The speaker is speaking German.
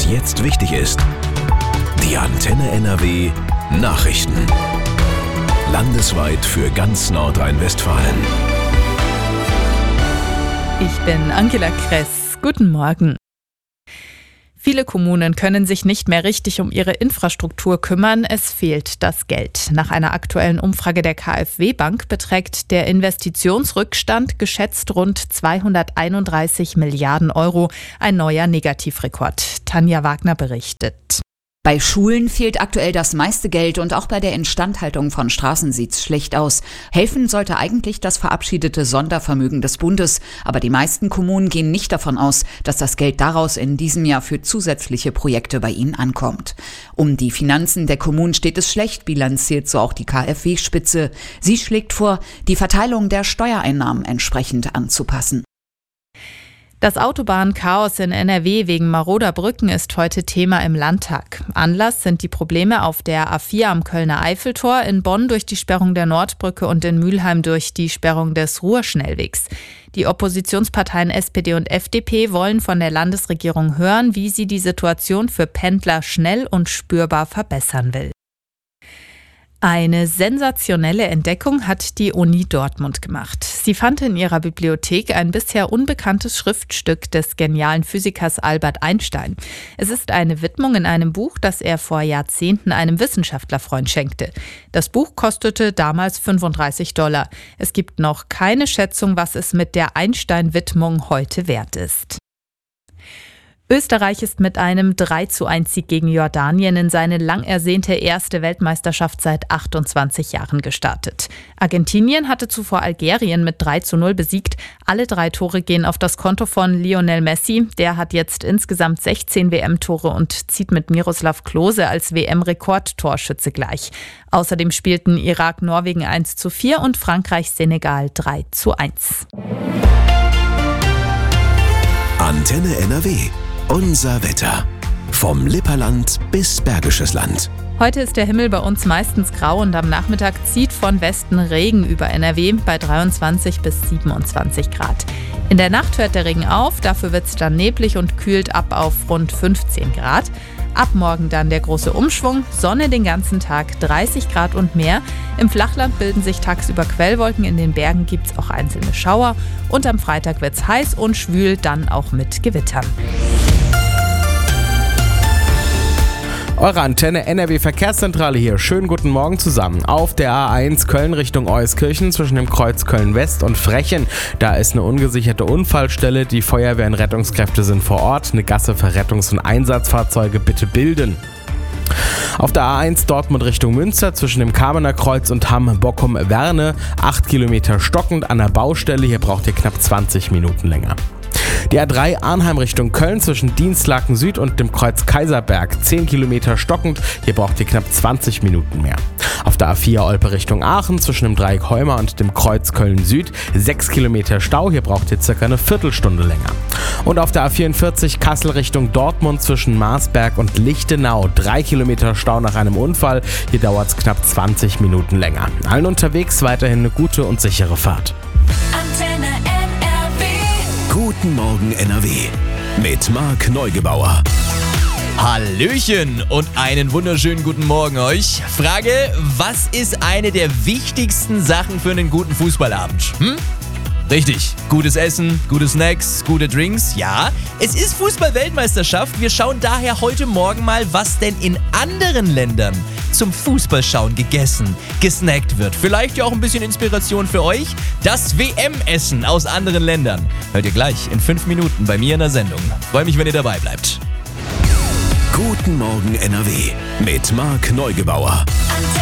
was jetzt wichtig ist. Die Antenne NRW Nachrichten. Landesweit für ganz Nordrhein-Westfalen. Ich bin Angela Kress. Guten Morgen. Viele Kommunen können sich nicht mehr richtig um ihre Infrastruktur kümmern. Es fehlt das Geld. Nach einer aktuellen Umfrage der KfW-Bank beträgt der Investitionsrückstand geschätzt rund 231 Milliarden Euro. Ein neuer Negativrekord. Tanja Wagner berichtet. Bei Schulen fehlt aktuell das meiste Geld und auch bei der Instandhaltung von Straßen sieht's schlecht aus. Helfen sollte eigentlich das verabschiedete Sondervermögen des Bundes, aber die meisten Kommunen gehen nicht davon aus, dass das Geld daraus in diesem Jahr für zusätzliche Projekte bei ihnen ankommt. Um die Finanzen der Kommunen steht es schlecht, bilanziert so auch die KfW-Spitze. Sie schlägt vor, die Verteilung der Steuereinnahmen entsprechend anzupassen. Das Autobahnchaos in NRW wegen maroder Brücken ist heute Thema im Landtag. Anlass sind die Probleme auf der A4 am Kölner Eiffeltor, in Bonn durch die Sperrung der Nordbrücke und in Mülheim durch die Sperrung des Ruhrschnellwegs. Die Oppositionsparteien SPD und FDP wollen von der Landesregierung hören, wie sie die Situation für Pendler schnell und spürbar verbessern will. Eine sensationelle Entdeckung hat die Uni Dortmund gemacht. Sie fand in ihrer Bibliothek ein bisher unbekanntes Schriftstück des genialen Physikers Albert Einstein. Es ist eine Widmung in einem Buch, das er vor Jahrzehnten einem Wissenschaftlerfreund schenkte. Das Buch kostete damals $35. Es gibt noch keine Schätzung, was es mit der Einstein-Widmung heute wert ist. Österreich ist mit einem 3:1-Sieg gegen Jordanien in seine lang ersehnte erste Weltmeisterschaft seit 28 Jahren gestartet. Argentinien hatte zuvor Algerien mit 3:0 besiegt. Alle 3 Tore gehen auf das Konto von Lionel Messi. Der hat jetzt insgesamt 16 WM-Tore und zieht mit Miroslav Klose als WM-Rekordtorschütze gleich. Außerdem spielten Irak Norwegen 1:4 und Frankreich Senegal 3:1. Antenne NRW. Unser Wetter. Vom Lipperland bis Bergisches Land. Heute ist der Himmel bei uns meistens grau und am Nachmittag zieht von Westen Regen über NRW bei 23 bis 27 Grad. In der Nacht hört der Regen auf, dafür wird es dann neblig und kühlt ab auf rund 15 Grad. Ab morgen dann der große Umschwung, Sonne den ganzen Tag, 30 Grad und mehr. Im Flachland bilden sich tagsüber Quellwolken, in den Bergen gibt es auch einzelne Schauer. Und am Freitag wird es heiß und schwül, dann auch mit Gewittern. Eure Antenne NRW Verkehrszentrale hier. Schönen guten Morgen zusammen. Auf der A1 Köln Richtung Euskirchen zwischen dem Kreuz Köln-West und Frechen. Da ist eine ungesicherte Unfallstelle. Die Feuerwehr und Rettungskräfte sind vor Ort. Eine Gasse für Rettungs- und Einsatzfahrzeuge bitte bilden. Auf der A1 Dortmund Richtung Münster zwischen dem Kamener Kreuz und Hamm-Bockum-Werne 8 Kilometer stockend an der Baustelle. Hier braucht ihr knapp 20 Minuten länger. Die A3 Arnheim Richtung Köln zwischen Dienstlaken Süd und dem Kreuz Kaiserberg 10 Kilometer stockend. Hier braucht ihr knapp 20 Minuten mehr. Auf der A4 Olpe Richtung Aachen zwischen dem Dreieck Heumer und dem Kreuz Köln Süd 6 Kilometer Stau. Hier braucht ihr circa eine Viertelstunde länger. Und auf der A44 Kassel Richtung Dortmund zwischen Marsberg und Lichtenau 3 Kilometer Stau nach einem Unfall. Hier dauert es knapp 20 Minuten länger. Allen unterwegs weiterhin eine gute und sichere Fahrt. Antenne NRW. Guten Morgen NRW. Mit Marc Neugebauer. Hallöchen und einen wunderschönen guten Morgen euch. Frage, was ist eine der wichtigsten Sachen für einen guten Fußballabend? Richtig, gutes Essen, gute Snacks, gute Drinks, ja. Es ist Fußball-Weltmeisterschaft. Wir schauen daher heute Morgen mal, was denn in anderen Ländern zum Fußballschauen gegessen, gesnackt wird. Vielleicht ja auch ein bisschen Inspiration für euch. Das WM-Essen aus anderen Ländern. Hört ihr gleich in 5 Minuten bei mir in der Sendung. Freue mich, wenn ihr dabei bleibt. Guten Morgen NRW mit Marc Neugebauer.